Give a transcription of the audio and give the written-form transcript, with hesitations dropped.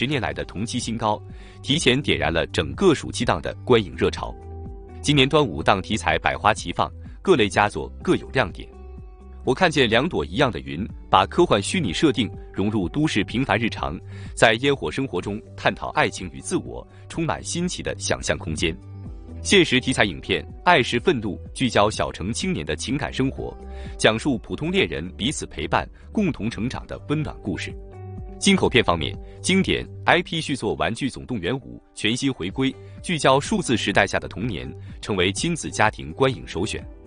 10年来的同期新高，提前点燃了整个暑期档的观影热潮。今年端午档题材百花齐放，各类佳作各有亮点。我看见两朵一样的云，把科幻虚拟设定融入都市平凡日常，在烟火生活中探讨爱情与自我，充满新奇的想象空间。现实题材影片《爱是愤怒》聚焦小城青年的情感生活，讲述普通恋人彼此陪伴、共同成长的温暖故事。进口片方面，经典 IP 续作《玩具总动员5》全新回归，聚焦数字时代下的童年，成为亲子家庭观影首选。